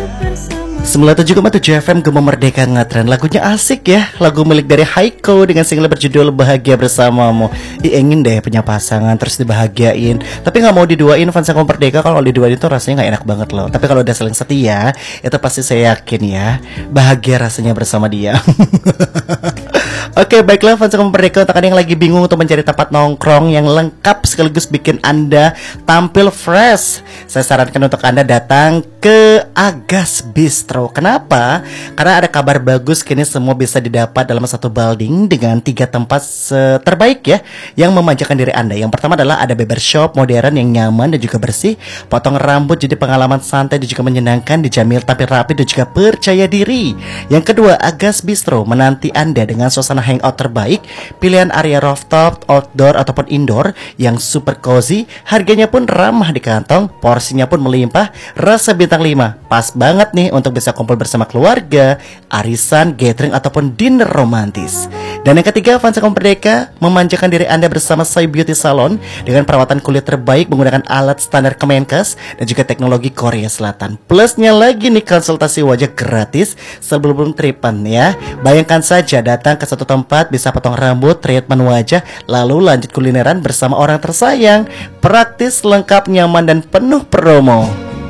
97,7 FM Gema Merdeka Ngetren. Lagunya asik ya. Lagu milik dari Haiko dengan single berjudul Bahagia Bersamamu. Ingin deh punya pasangan terus dibahagiain, tapi gak mau diduain fans Gema Merdeka. Kalau diduain itu rasanya gak enak banget loh. Tapi kalau udah saling setia, itu pasti saya yakin ya, bahagia rasanya bersama dia. Oke, baiklah fans Gema Merdeka, untuk yang lagi bingung untuk mencari tempat nongkrong yang lengkap sekaligus bikin Anda tampil fresh, saya sarankan untuk Anda datang ke Agas Bistro. Kenapa? Karena ada kabar bagus, kini semua bisa didapat dalam satu building dengan 3 tempat terbaik ya, yang memanjakan diri Anda. Yang pertama adalah ada barbershop modern yang nyaman dan juga bersih, potong rambut jadi pengalaman santai dan juga menyenangkan, dijamin tapi rapi dan juga percaya diri. Yang kedua, Agas Bistro menanti Anda dengan suasana hangout terbaik, pilihan area rooftop, outdoor ataupun indoor yang super cozy, harganya pun ramah di kantong, porsinya pun melimpah, rasa bintang 5. Pas banget nih untuk bisa kumpul bersama keluarga, arisan, gathering ataupun dinner romantis. Dan yang ketiga, fans Gema Merdeka, memanjakan diri Anda bersama Soy Beauty Salon dengan perawatan kulit terbaik menggunakan alat standar Kemenkes dan juga teknologi Korea Selatan. Plusnya lagi nih, konsultasi wajah gratis sebelum treatment ya. Bayangkan saja datang ke satu tempat, bisa potong rambut, treatment wajah, lalu lanjut kulineran bersama orang tersayang. Praktis, lengkap, nyaman dan penuh promo.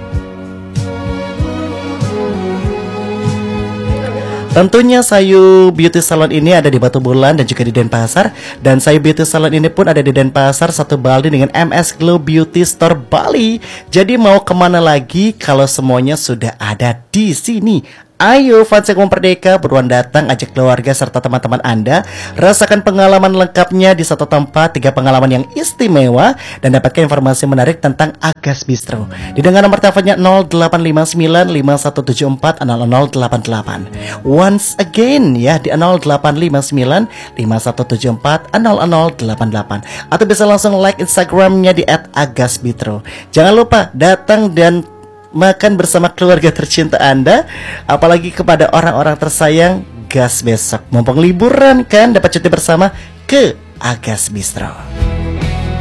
Tentunya Sayu Beauty Salon ini ada di Batu Bulan dan juga di Denpasar. Dan Sayu Beauty Salon ini pun ada di Denpasar, satu Bali dengan MS Glow Beauty Store Bali. Jadi mau kemana lagi kalau semuanya sudah ada di sini? Ayo fans Gema Merdeka, buruan datang, ajak keluarga serta teman-teman Anda, rasakan pengalaman lengkapnya di satu tempat, 3 pengalaman yang istimewa, dan dapatkan informasi menarik tentang Agas Bistro. Didengar nomor teleponnya 085951740088. Once again ya, di 085951740088, atau bisa langsung like Instagramnya di @agasbistro. Jangan lupa datang dan makan bersama keluarga tercinta Anda, apalagi kepada orang-orang tersayang. Gas besok, mumpung liburan kan, dapat cuti bersama ke Agas Bistro.